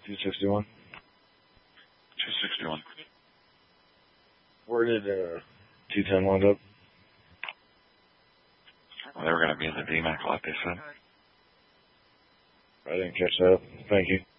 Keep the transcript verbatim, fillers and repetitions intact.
two sixty-one. two sixty-one. Where did uh, two ten wind up? Well, they were going to be in the D MAC lot, they said. I didn't catch that. Thank you.